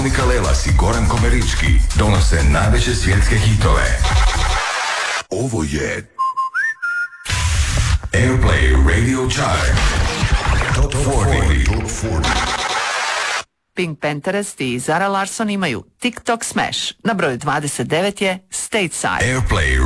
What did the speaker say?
Monika Lelas i Goran Komerički donose najveće svjetske hitove. Ovo je Airplay Radio Chart Top 40. Pink Panthers i Zara Larsson imaju TikTok Smash. Na broju 29 je Stateside. Airplay